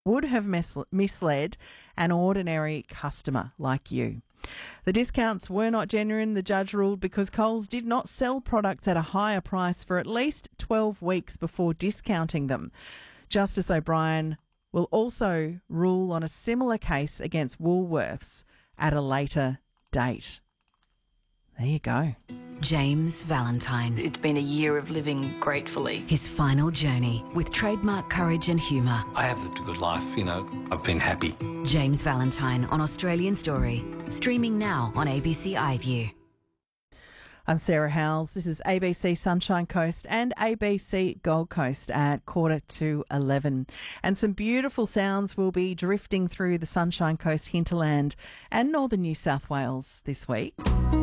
would have misled an ordinary customer like you. The discounts were not genuine, the judge ruled, because Coles did not sell products at a higher price for at least 12 weeks before discounting them. Justice O'Brien will also rule on a similar case against Woolworths at a later date. There you go. James Valentine. It's been a year of living gratefully. His final journey with trademark courage and humour. I have lived a good life, I've been happy. James Valentine on Australian Story. Streaming now on ABC iView. I'm Sarah Howells. This is ABC Sunshine Coast and ABC Gold Coast at 11:45. And some beautiful sounds will be drifting through the Sunshine Coast hinterland and northern New South Wales this week.